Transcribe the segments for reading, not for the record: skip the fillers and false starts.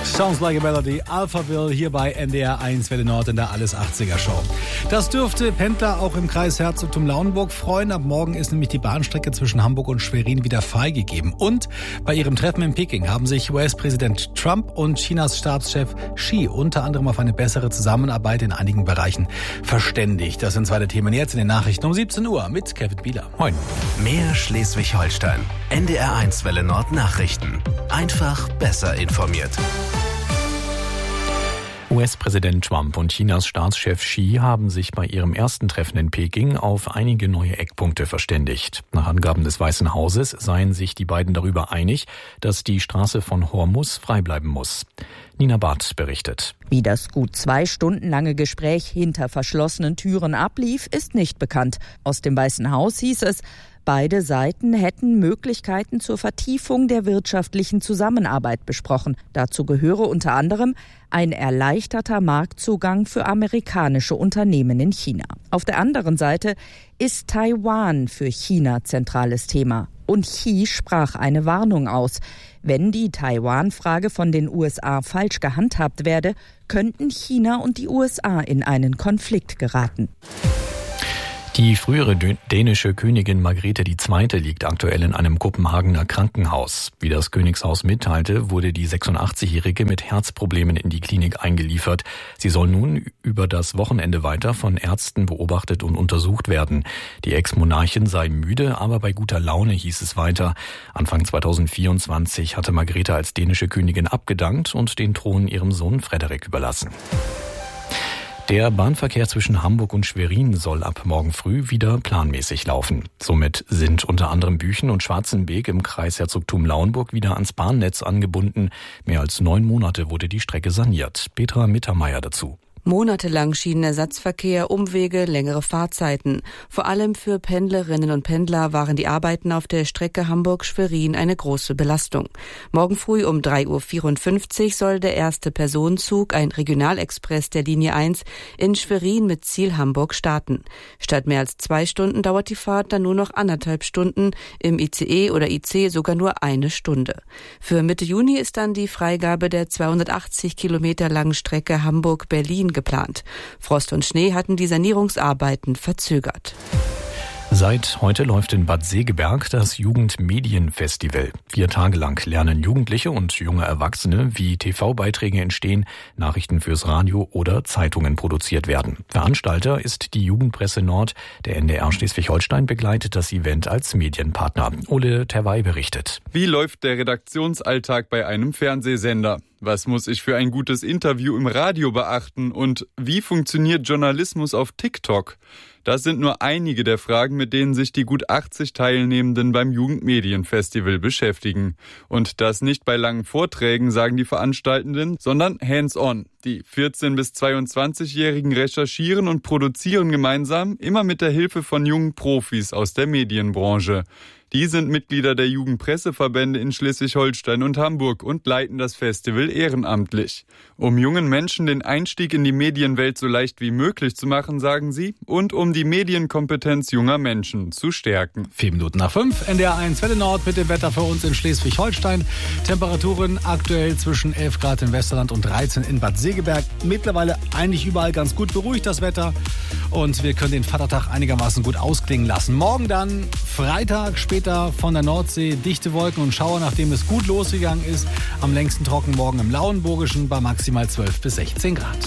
Sounds like a Melody, Alphaville hier bei NDR 1 Welle Nord in der Alles 80er Show. Das dürfte Pendler auch im Kreis Herzogtum Lauenburg freuen. Ab morgen ist nämlich die Bahnstrecke zwischen Hamburg und Schwerin wieder freigegeben. Und bei ihrem Treffen in Peking haben sich US-Präsident Trump und Chinas Stabschef Xi unter anderem auf eine bessere Zusammenarbeit in einigen Bereichen verständigt. Das sind zwei der Themen jetzt in den Nachrichten um 17 Uhr mit Kevin Bieler. Moin. Mehr Schleswig-Holstein. NDR 1 Welle Nord Nachrichten. Einfach besser informiert. US-Präsident Trump und Chinas Staatschef Xi haben sich bei ihrem ersten Treffen in Peking auf einige neue Eckpunkte verständigt. Nach Angaben des Weißen Hauses seien sich die beiden darüber einig, dass die Straße von Hormuz frei bleiben muss. Nina Barth berichtet. Wie das gut 2 Stunden lange Gespräch hinter verschlossenen Türen ablief, ist nicht bekannt. Aus dem Weißen Haus hieß es, beide Seiten hätten Möglichkeiten zur Vertiefung der wirtschaftlichen Zusammenarbeit besprochen. Dazu gehöre unter anderem ein erleichterter Marktzugang für amerikanische Unternehmen in China. Auf der anderen Seite ist Taiwan für China zentrales Thema. Und Xi sprach eine Warnung aus. Wenn die Taiwan-Frage von den USA falsch gehandhabt werde, könnten China und die USA in einen Konflikt geraten. Die frühere dänische Königin Margrethe II. Liegt aktuell in einem Kopenhagener Krankenhaus. Wie das Königshaus mitteilte, wurde die 86-Jährige mit Herzproblemen in die Klinik eingeliefert. Sie soll nun über das Wochenende weiter von Ärzten beobachtet und untersucht werden. Die Ex-Monarchin sei müde, aber bei guter Laune, hieß es weiter. Anfang 2024 hatte Margrethe als dänische Königin abgedankt und den Thron ihrem Sohn Frederik überlassen. Der Bahnverkehr zwischen Hamburg und Schwerin soll ab morgen früh wieder planmäßig laufen. Somit sind unter anderem Büchen und Schwarzenbeek im Kreis Herzogtum Lauenburg wieder ans Bahnnetz angebunden. Mehr als 9 Monate wurde die Strecke saniert. Petra Mittermeier dazu. Monatelang Schienenersatzverkehr, Umwege, längere Fahrzeiten. Vor allem für Pendlerinnen und Pendler waren die Arbeiten auf der Strecke Hamburg-Schwerin eine große Belastung. Morgen früh um 3:54 Uhr soll der erste Personenzug, ein Regionalexpress der Linie 1, in Schwerin mit Ziel Hamburg starten. Statt mehr als 2 Stunden dauert die Fahrt dann nur noch 1,5 Stunden, im ICE oder IC sogar nur 1 Stunde. Für Mitte Juni ist dann die Freigabe der 280 Kilometer langen Strecke Hamburg-Berlin geplant. Frost und Schnee hatten die Sanierungsarbeiten verzögert. Seit heute läuft in Bad Segeberg das Jugendmedienfestival. 4 Tage lang lernen Jugendliche und junge Erwachsene, wie TV-Beiträge entstehen, Nachrichten fürs Radio oder Zeitungen produziert werden. Veranstalter ist die Jugendpresse Nord. Der NDR Schleswig-Holstein begleitet das Event als Medienpartner. Ole Terwey berichtet. Wie läuft der Redaktionsalltag bei einem Fernsehsender? Was muss ich für ein gutes Interview im Radio beachten? Und wie funktioniert Journalismus auf TikTok? Das sind nur einige der Fragen, mit denen sich die gut 80 Teilnehmenden beim Jugendmedienfestival beschäftigen. Und das nicht bei langen Vorträgen, sagen die Veranstaltenden, sondern hands-on. Die 14- bis 22-Jährigen recherchieren und produzieren gemeinsam, immer mit der Hilfe von jungen Profis aus der Medienbranche. Die sind Mitglieder der Jugendpresseverbände in Schleswig-Holstein und Hamburg und leiten das Festival ehrenamtlich. Um jungen Menschen den Einstieg in die Medienwelt so leicht wie möglich zu machen, sagen sie, und um die Medienkompetenz junger Menschen zu stärken. 5:04, NDR 1 Welle Nord mit dem Wetter für uns in Schleswig-Holstein. Temperaturen aktuell zwischen 11 Grad im Westerland und 13 in Bad Segeberg. Mittlerweile eigentlich überall ganz gut beruhigt das Wetter. Und wir können den Vatertag einigermaßen gut ausklingen lassen. Morgen dann Freitag, später von der Nordsee dichte Wolken und Schauer, nachdem es gut losgegangen ist. Am längsten trocken morgen im Lauenburgischen bei maximal 12 bis 16 Grad.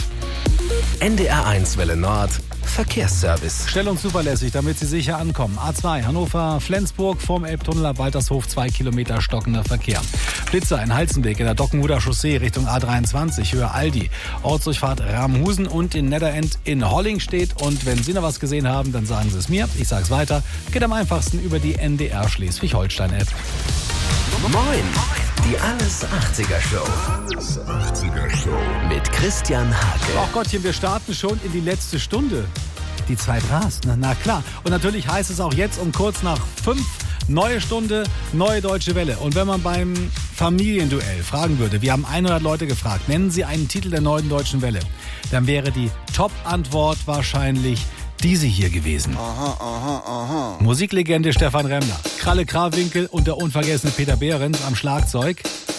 NDR 1 Welle Nord Verkehrsservice. Schnell und zuverlässig, damit Sie sicher ankommen. A2 Hannover-Flensburg vorm Elbtunnel ab Waltershof 2 Kilometer stockender Verkehr. Blitzer in Halzenbeek in der Dockenhuder Chaussee Richtung A23 Höhe Aldi. Ortsdurchfahrt Ramhusen und in Netherend in Holling steht. Und wenn Sie noch was gesehen haben, dann sagen Sie es mir. Ich sage es weiter. Geht am einfachsten über die NDR Schleswig-Holstein-App. Moin, die Alles 80er Show. Alles 80er Show. Mit Christian Hake. Ach Gottchen, wir starten schon in die letzte Stunde. Die Zeit rast, na klar. Und natürlich heißt es auch jetzt um kurz nach 5, neue Stunde, neue Deutsche Welle. Und wenn man beim Familienduell fragen würde, wir haben 100 Leute gefragt, nennen Sie einen Titel der neuen Deutschen Welle, dann wäre die Top-Antwort wahrscheinlich diese hier gewesen. Musiklegende Stefan Remmler, Kralle Krawinkel und der unvergessene Peter Behrens am Schlagzeug.